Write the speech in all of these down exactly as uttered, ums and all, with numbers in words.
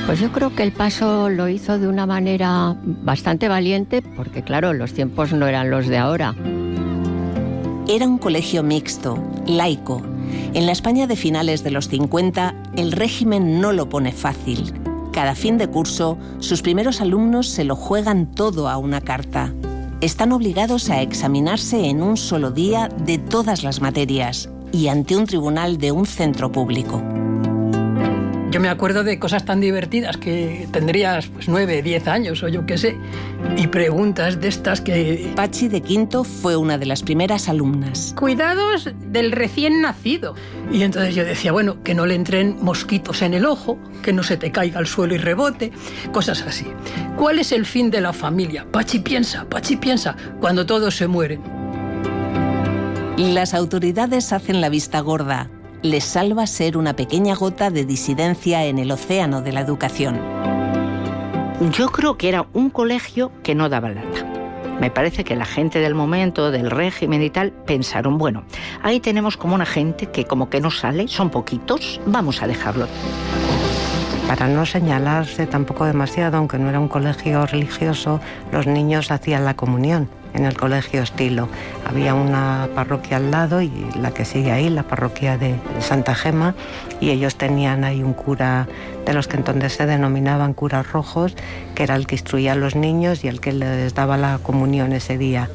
Pues yo creo que el paso lo hizo de una manera bastante valiente, porque claro, los tiempos no eran los de ahora. Era un colegio mixto, laico. En la España de finales de los cincuenta, el régimen no lo pone fácil. Cada fin de curso, sus primeros alumnos se lo juegan todo a una carta. Están obligados a examinarse en un solo día de todas las materias y ante un tribunal de un centro público. Yo me acuerdo de cosas tan divertidas que tendrías pues nueve, diez años o yo qué sé, y preguntas de estas que... Pachi de quinto fue una de las primeras alumnas. Cuidados del recién nacido. Y entonces yo decía, bueno, que no le entren mosquitos en el ojo, que no se te caiga al suelo y rebote, cosas así. ¿Cuál es el fin de la familia? Pachi piensa, Pachi piensa, cuando todos se mueren. Las autoridades hacen la vista gorda. Les salva ser una pequeña gota de disidencia en el océano de la educación. Yo creo que era un colegio que no daba lata. Me parece que la gente del momento, del régimen y tal, pensaron, bueno, ahí tenemos como una gente que como que no sale, son poquitos, vamos a dejarlo. Para no señalarse tampoco demasiado, aunque no era un colegio religioso, los niños hacían la comunión en el colegio Estilo. Había una parroquia al lado y la que sigue ahí, la parroquia de Santa Gema, y ellos tenían ahí un cura de los que entonces se denominaban curas rojos, que era el que instruía a los niños y el que les daba la comunión ese día.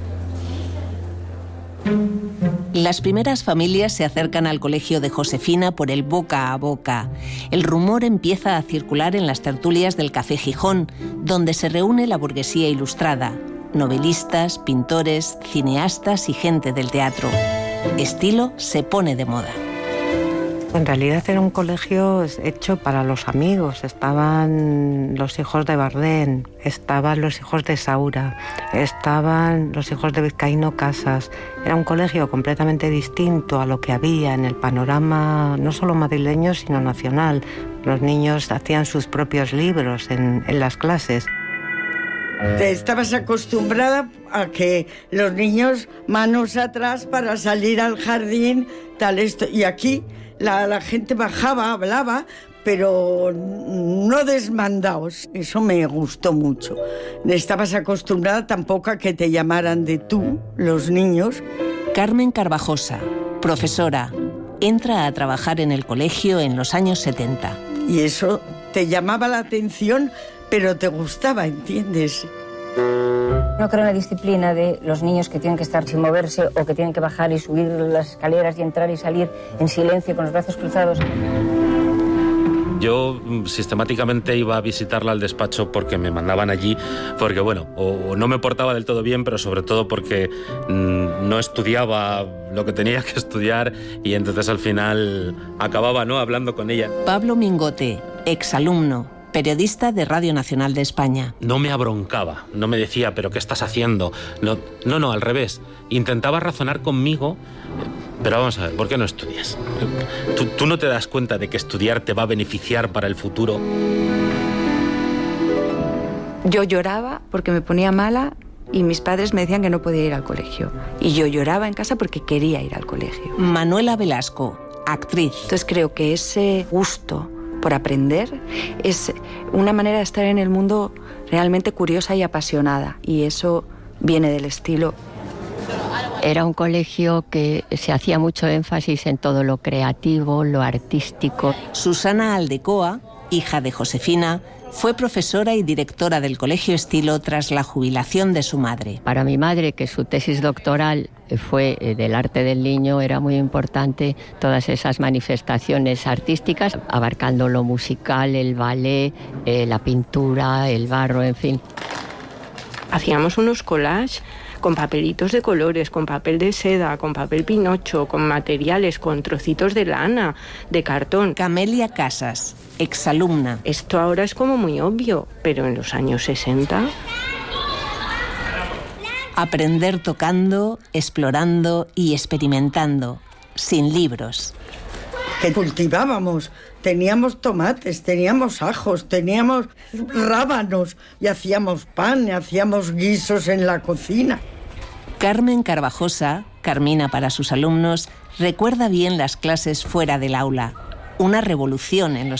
Las primeras familias se acercan al colegio de Josefina por el boca a boca. El rumor empieza a circular en las tertulias del Café Gijón, donde se reúne la burguesía ilustrada, novelistas, pintores, cineastas y gente del teatro. Estilo se pone de moda. En realidad era un colegio hecho para los amigos. Estaban los hijos de Bardén, estaban los hijos de Saura, estaban los hijos de Vizcaíno Casas. Era un colegio completamente distinto a lo que había en el panorama, no solo madrileño, sino nacional. Los niños hacían sus propios libros en, en las clases. Te estabas acostumbrada a que los niños manos atrás para salir al jardín, tal esto. Y aquí la, la gente bajaba, hablaba, pero no desmandaos. Eso me gustó mucho. Estabas acostumbrada tampoco a que te llamaran de tú, los niños. Carmen Carvajosa, profesora, entra a trabajar en el colegio en los años setenta. Y eso te llamaba la atención, pero te gustaba, ¿entiendes? No creo en la disciplina de los niños que tienen que estar sin moverse o que tienen que bajar y subir las escaleras y entrar y salir en silencio con los brazos cruzados. Yo sistemáticamente iba a visitarla al despacho porque me mandaban allí, porque bueno, o no me portaba del todo bien, pero sobre todo porque mmm, no estudiaba lo que tenía que estudiar y entonces al final acababa, ¿no?, hablando con ella. Pablo Mingote, exalumno, periodista de Radio Nacional de España. No me abroncaba, no me decía, ¿pero qué estás haciendo? No, no, no, al revés. Intentaba razonar conmigo, pero vamos a ver, ¿por qué no estudias? ¿Tú, tú no te das cuenta de que estudiar te va a beneficiar para el futuro? Yo lloraba porque me ponía mala y mis padres me decían que no podía ir al colegio. Y yo lloraba en casa porque quería ir al colegio. Manuela Velasco, actriz. Entonces creo que ese gusto por aprender es una manera de estar en el mundo realmente curiosa y apasionada, y eso viene del estilo. Era un colegio que se hacía mucho énfasis en todo lo creativo, lo artístico. Susana Aldecoa, hija de Josefina, fue profesora y directora del Colegio Estilo tras la jubilación de su madre. Para mi madre, que su tesis doctoral fue del arte del niño, era muy importante todas esas manifestaciones artísticas, abarcando lo musical, el ballet, eh, la pintura, el barro, en fin. Hacíamos unos collages con papelitos de colores, con papel de seda, con papel pinocho, con materiales, con trocitos de lana, de cartón. Camelia Casas, exalumna. Esto ahora es como muy obvio, pero en los años sesenta... Aprender tocando, explorando y experimentando, sin libros. Que cultivábamos, teníamos tomates, teníamos ajos, teníamos rábanos y hacíamos pan, hacíamos guisos en la cocina. Carmen Carvajosa, Carmina para sus alumnos, recuerda bien las clases fuera del aula. Una revolución en los